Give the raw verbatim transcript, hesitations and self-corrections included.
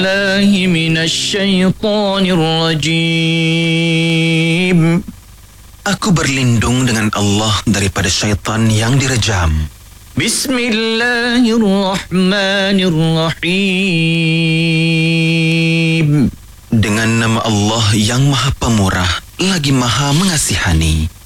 بالله من الشيطان الرجيم. Aku berlindung dengan Allah daripada syaitan yang direjam. Bismillahirrahmanirrahim. Dengan nama Allah yang Maha Pemurah lagi Maha Mengasihani.